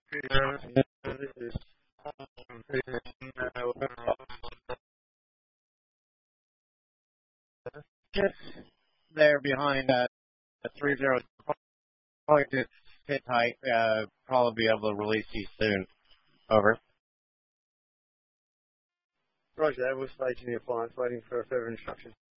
This is just there behind 30. Probably just sit tight. Probably be able to release you soon. Over. Roger that. We're staging the appliance, waiting for further instructions.